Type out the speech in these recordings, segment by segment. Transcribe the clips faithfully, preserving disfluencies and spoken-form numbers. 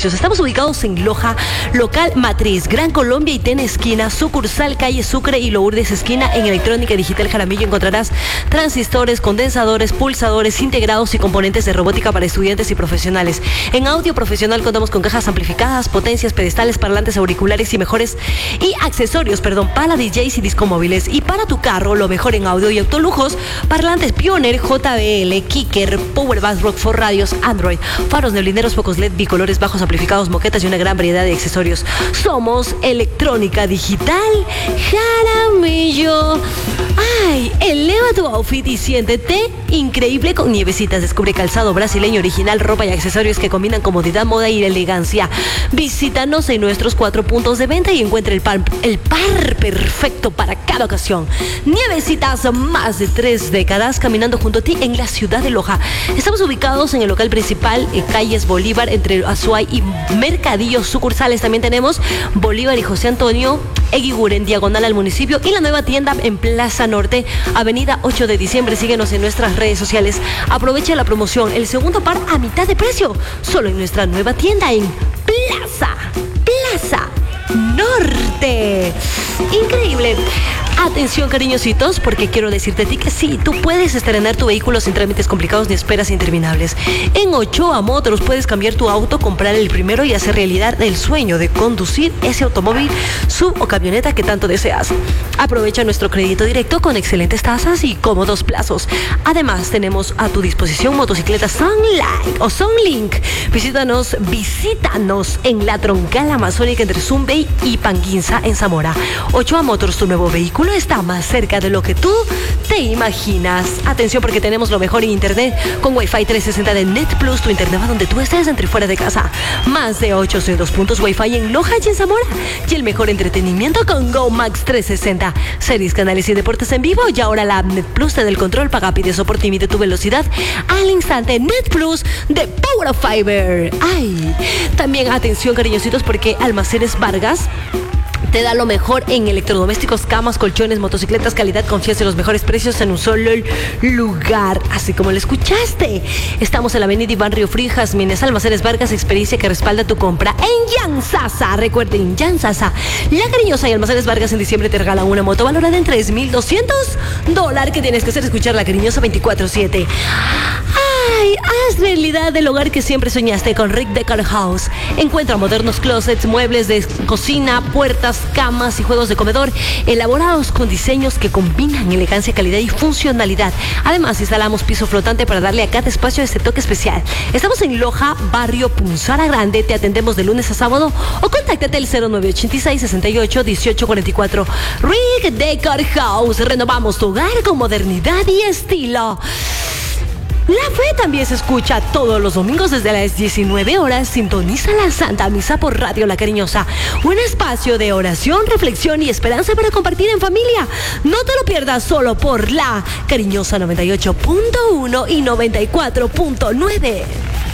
precios. Estamos ubicados en Loja, local Matriz, Gran Colombia y Ten esquina, sucursal calle Sucre y Lourdes esquina. En Electrónica Digital Jaramillo encontrarás transistores, condensadores, pulsadores integrados y componentes de robótica para estudiantes y profesionales. En audio profesional contamos con cajas amplificadas, potencias, pedestales, parlantes, auriculares y mejores y accesorios, perdón, para D Js y discomóviles. Y para tu carro, lo mejor en audio y autolujos, parlantes Pioneer, J B L, Kicker, Power Bass, Rockford, radios, Android, faros neblineros, focos L E D, bicolores, bajos amplificados, moquetas y una gran variedad de accesorios. Somos Electrónica Digital Jaramillo. Ay, eleva tu outfit y siéntete increíble con Nievecitas. Descubre calzado brasileño original, ropa y accesorios que combinan comodidad, moda y elegancia. Visítanos en nuestros cuatro puntos de venta y encuentra el par, el par perfecto para cada ocasión. Nievecitas, más de tres décadas caminando junto a ti en la ciudad de Loja. Estamos ubicados en el local principal, en calles Bolívar, entre Azuay y Mercadillo. Sucursales también tenemos Bolívar y José Antonio Eguiguren, diagonal al municipio, y la nueva tienda en Plaza Norte, avenida ocho de diciembre. Síguenos en nuestras redes sociales. Aprovecha la promoción, el segundo par a mitad de precio, solo en nuestra nueva tienda en Plaza, Plaza Norte. Increíble. Atención, cariñositos, porque quiero decirte a ti que sí, tú puedes estrenar tu vehículo sin trámites complicados ni esperas interminables. En Ochoa Motors puedes cambiar tu auto, comprar el primero y hacer realidad el sueño de conducir ese automóvil, sub o camioneta que tanto deseas. Aprovecha nuestro crédito directo con excelentes tasas y cómodos plazos. Además, tenemos a tu disposición motocicletas Sunlight o Sunlink. Visítanos, visítanos en la troncal amazónica entre Zumbey y Panguinza en Zamora. Ochoa Motors, tu nuevo vehículo está más cerca de lo que tú te imaginas. Atención, porque tenemos lo mejor en internet con Wi-Fi trescientos sesenta de Net Plus, tu internet va donde tú estés, dentro y fuera de casa. Más de ochocientos puntos Wi-Fi en Loja y en Zamora. Y el mejor entretenimiento con Go Max trescientos sesenta. Series, canales y deportes en vivo. Y ahora la Net Plus te da el control, paga, pide soporte y mide tu velocidad al instante. Net Plus de Power of Fiber. Ay, también atención, cariñositos, porque Almacenes Vargas te da lo mejor en electrodomésticos, camas, colchones, motocicletas, calidad, confianza y los mejores precios en un solo lugar. Así como lo escuchaste. Estamos en la avenida Iván Río Frío, Jazmines, Almacenes Vargas, experiencia que respalda tu compra en Yansasa. Recuerden, Yansasa, La Cariñosa y Almacenes Vargas en diciembre te regalan una moto valorada en tres mil doscientos dólares. Que tienes que hacer? Escuchar La Cariñosa veinticuatro siete. Ay, haz realidad el hogar que siempre soñaste con Rick Decor House. Encuentra modernos closets, muebles de cocina, puertas, camas y juegos de comedor elaborados con diseños que combinan elegancia, calidad y funcionalidad. Además, instalamos piso flotante para darle a cada espacio este toque especial. Estamos en Loja, barrio Punzara Grande. Te atendemos de lunes a sábado o contáctate al cero nueve ochenta y seis, sesenta y ocho, dieciocho cuarenta y cuatro. Rick Decor House. Renovamos tu hogar con modernidad y estilo. La Fe también se escucha todos los domingos desde las diecinueve horas. Sintoniza la Santa Misa por Radio La Cariñosa. Un espacio de oración, reflexión y esperanza para compartir en familia. No te lo pierdas, solo por La Cariñosa noventa y ocho punto uno y noventa y cuatro punto nueve.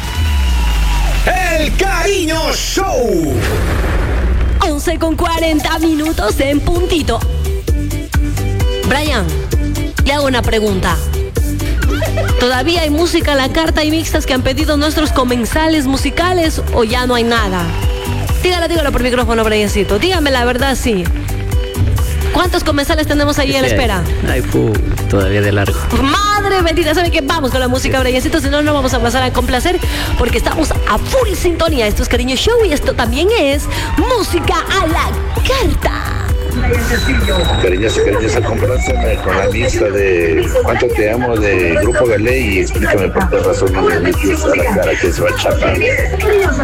El Cariño Show. once con cuarenta minutos en puntito. Brian, le hago una pregunta. ¿Todavía hay música a la carta y mixtas que han pedido nuestros comensales musicales o ya no hay nada? Dígalo, dígalo por micrófono, Briancito. Dígame la verdad, sí. ¿Cuántos comensales tenemos ahí sí, en la espera? Ay, fu, todavía de largo. Madre bendita, ¿sabe qué? Vamos con la música, sí. Briancito, si no, no vamos a pasar a complacer porque estamos a full sintonía. Esto es Cariño Show y esto también es música a la carta. Cariñosa, cariñosa, compláceme con la lista de Cuánto te amo de Grupo Galé y explícame por qué razón no me metes a la cara que se va a chapar.